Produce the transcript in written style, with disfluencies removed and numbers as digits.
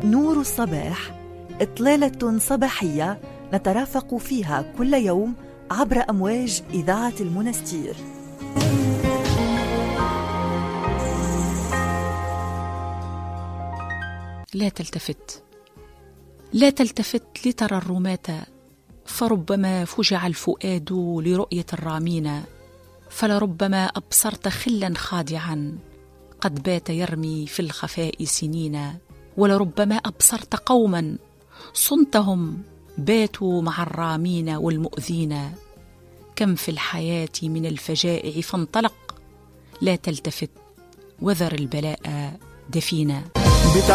نور الصباح، إطلالة صباحية نترافق فيها كل يوم عبر أمواج إذاعة المنستير. لا تلتفت، لا تلتفت لترى الرماة، فربما فجع الفؤاد لرؤية الرامين، فلربما أبصرت خلا خادعا قد بات يرمي في الخفاء سنين، ولربما أبصرت قوما صنتهم باتوا مع الرامين والمؤذين. كم في الحياة من الفجائع فانطلق، لا تلتفت وذر البلاء دفينا.